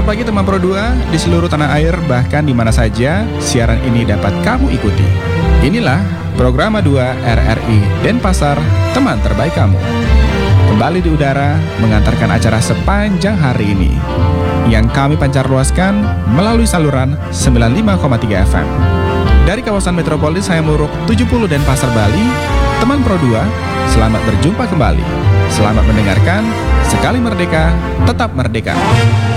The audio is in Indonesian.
Selamat pagi teman Pro 2 di seluruh tanah air, bahkan di mana saja siaran ini dapat kamu ikuti. Inilah Programa 2 RRI Denpasar, teman terbaik kamu. Kembali di udara mengantarkan acara sepanjang hari ini yang kami pancar luaskan melalui saluran 95,3 FM. Dari kawasan metropolis Hayamuruk 70 Denpasar, Bali, teman Pro 2, selamat berjumpa kembali. Selamat mendengarkan. Sekali merdeka, tetap merdeka.